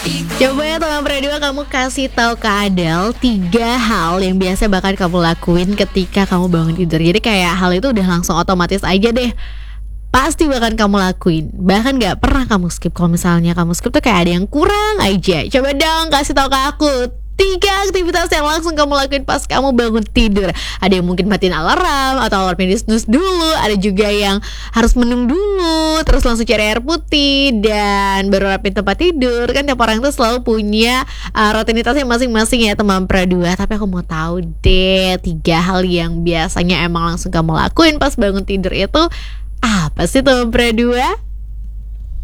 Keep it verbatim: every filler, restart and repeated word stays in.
Coba ya teman Pradua, kamu kasih tahu ke Adele tiga hal yang biasa bakal kamu lakuin ketika kamu bangun tidur. Jadi kayak hal itu udah langsung otomatis aja deh, pasti bakal kamu lakuin. Bahkan gak pernah kamu skip. Kalau misalnya kamu skip tuh kayak ada yang kurang aja. Coba dong kasih tahu ke aku tiga aktivitas yang langsung kamu lakuin pas kamu bangun tidur. Ada yang mungkin matiin alarm atau alarmnya di snooze dulu. Ada juga yang harus menung dulu, terus langsung cari air putih dan baru rapin tempat tidur. Kan tiap orang tuh selalu punya uh, rutinitasnya masing-masing ya teman Pradua. Tapi aku mau tahu deh, tiga hal yang biasanya emang langsung kamu lakuin pas bangun tidur itu apa sih teman Pradua?